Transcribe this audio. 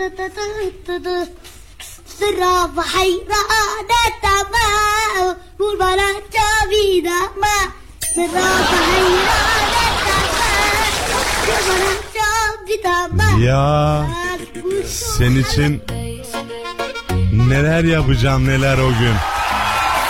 Sıra hayrana tamam. Kurban'a çavid ama. Sıra hayrana tamam. Kurban'a çavid ama. Ya sen için neler yapacağım neler o gün.